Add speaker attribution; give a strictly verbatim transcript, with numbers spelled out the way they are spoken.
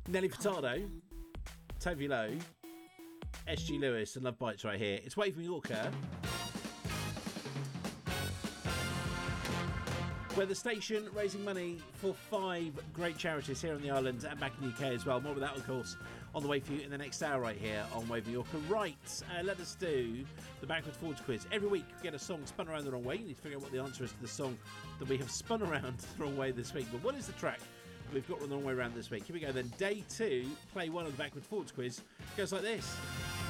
Speaker 1: Nelly Furtado, Toby Lowe, S G Lewis and Love Bites right here. It's Wave Mallorca, where the station raising money for five great charities here on the island and back in the U K as well. More of that, of course, on the way for you in the next hour right here on Wave Mallorca. Right, uh, let us do the backwards forwards quiz. Every week we get a song spun around the wrong way. You need to figure out what the answer is to the song that we have spun around the wrong way this week. But what is the track that we've got the wrong way around this week? Here we go then. Day two, play one of the backwards forwards quiz goes like this.